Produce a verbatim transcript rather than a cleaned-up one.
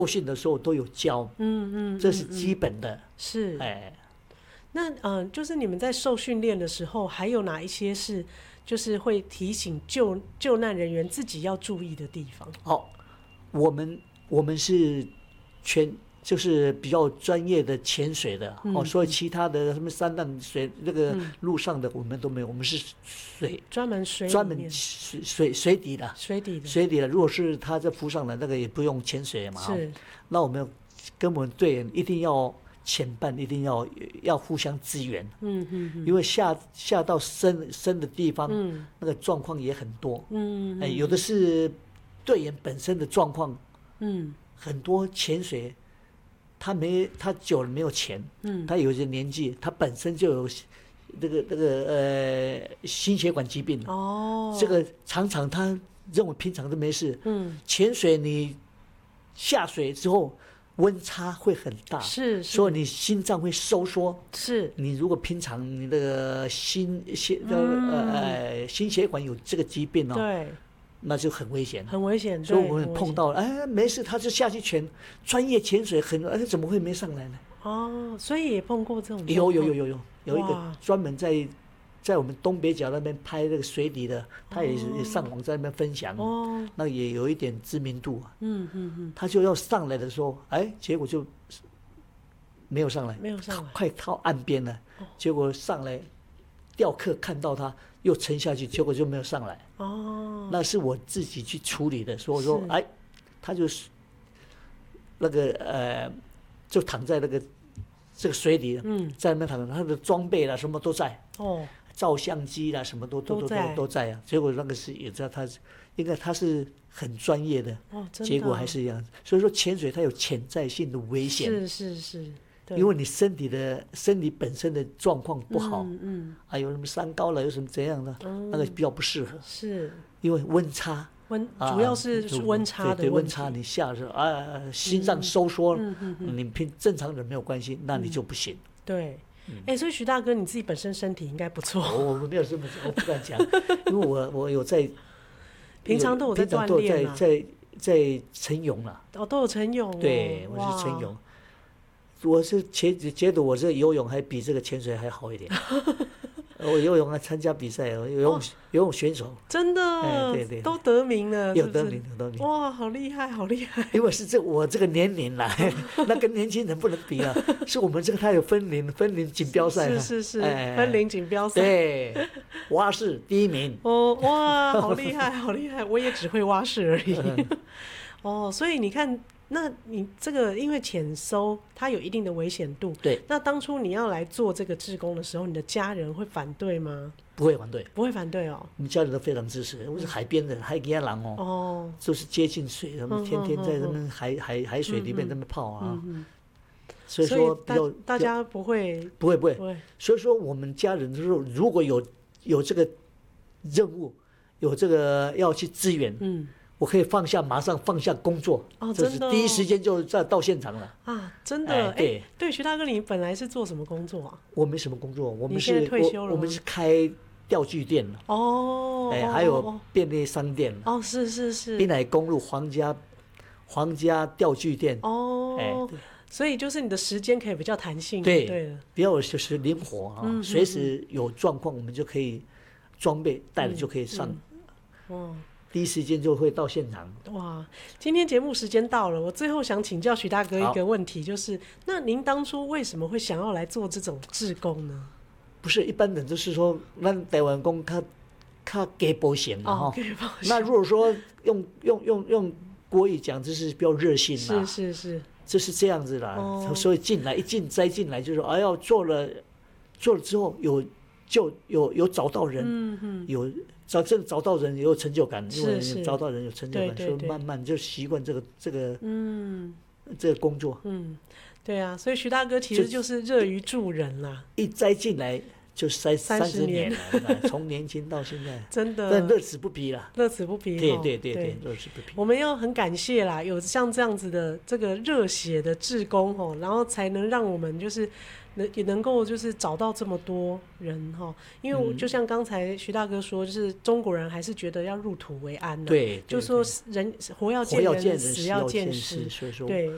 受训的时候都有教， 嗯嗯， 这是基本的。 是， 哎， 那嗯、呃，就是你们在受训练的时候，还有哪一些是就是会提醒救救难人员自己要注意的地方？ 好，我们我们是全就是比较专业的潜水的、 嗯、 哦，所以其他的什么三浪水那个陆上的我们都没有，我们是水专门水专门水水水底的水底的水底的。如果是他在浮上来，那个也不用潜水嘛。 是， 那我们跟我们队员一定要前伴，一定要要互相支援。 嗯嗯嗯， 因为下下到深深的地方， 嗯， 那个状况也很多。 嗯， 哎，有的是队员本身的状况， 嗯， 很多潜水。他没，他久了没有钱，嗯，他有些年纪，他本身就有这个这个呃心血管疾病哦， 这个常常他认为平常都没事， 嗯， 潜水你下水之后温差会很大， 是， 所以你心脏会收缩， 是， 你如果平常你那个心心呃呃心血管有这个疾病哦， 对。 那就很危险， 很危险。 所以我们碰到了，哎，没事，他就下去潜，专业潜水很，哎，怎么会没上来呢？ 哦，所以也碰过这种。 有有有有有有一个专门在在我们东北角那边拍那个水底的，他也是上网在那边分享，哦，那也有一点知名度啊。 嗯嗯嗯。 他就要上来的时候，哎，结果就没有上来， 没有上来， 快靠岸边了，哦，结果上来。钓客看到他又沉下去，结果就没有上来。哦，那是我自己去处理的，所以我说，哎，他就是那个呃，就躺在那个这个水里，嗯，在那边躺着，他的装备啦什么都在，哦，照相机啦什么都都都都都在啊。结果那个是也知道他应该他是很专业的，哦，真的，结果还是一样。所以说潜水它有潜在性的危险， 是是是。 因为你身体的身体本身的状况不好，嗯嗯，还有什么三高了，有什么怎样的，嗯，那个比较不适合。是，因为温差， 温主要是温差的问题。 对对，温差你下的时候啊，心脏收缩，嗯嗯嗯，你平正常人没有关系，那你就不行。 对，哎，所以徐大哥你自己本身身体应该不错。 我我没有这么，我不敢讲，因为我我有在， 平常都有在锻炼啊，在在晨泳了。 哦，都有晨泳。 对，我是晨泳。我是觉觉得我这游泳还比这个潜水还好一点。我游泳还参加比赛，游泳、哦、游泳选手， 真的，哎、对 对, 对，都得名了， 有得名，有得名。 哇，好厉害，好厉害！ 因为是这我这个年龄啦，那跟年轻人不能比了。是我们这个他有分龄，分龄锦标赛， 是是是，哎、分龄锦标赛， 对，蛙式第一名。 哦，哇，好厉害，好厉害！我也只会蛙式而已。嗯、哦，所以你看。那你这个因为潜搜它有一定的危险度， 对。 那当初你要来做这个志工的时候，你的家人会反对吗？ 不会反对， 不会反对哦。 我们家人都非常支持。我是海边的海边人哦，哦，就是接近水，他们天天在那边海、嗯、海海水里面那边泡啊。嗯嗯，所以说比较大家不会不会不会不会。所以说我们家人就是如果有有这个任务，有这个要去支援，嗯。我可以放下，马上放下工作， 哦，真的、哦， 第一时间就在到现场了啊！真的，哎，对对，徐大哥，你本来是做什么工作啊？ 我没什么工作，我们是退休了， 我们是开钓具店哦，哎，还有便利商店哦，是是是， 滨海公路皇家皇家钓具店哦，哎，所以就是你的时间可以比较弹性， 对对了， 比较就是灵活啊，嗯、随时有状况我们就可以装备带了就可以上，嗯嗯、哦。第一时间就会到现场。 哇，今天节目时间到了，我最后想请教徐大哥一个问题，就是那您当初为什么会想要来做这种志工呢？ 不是一般人就是说，那台湾工他他给保险嘛哈。那如果说用用用用国语讲，就是比较热心啦。 是是是， 就是这样子啦。哦、所以进来一进栽进来，就是哎要做了做了之后有就有有找到人，嗯嗯，有。找真的找到人也有成就感，因为找到人有成就感，所以慢慢就习惯这个这个嗯这个工作。嗯， 对啊，所以徐大哥其实就是乐于助人啦。 一栽进来就三三十年了，从年轻到现在， 真的， 但乐此不疲啦， 乐此不疲。 对对对对，乐此不疲。 我们要很感谢啦，有像这样子的这个热血的志工吼，然后才能让我们就是能也能够就是找到这么多人哈，因为就像刚才徐大哥说，就是中国人还是觉得要入土为安的， 对， 就说人活要见人，死要见尸， 所以说对，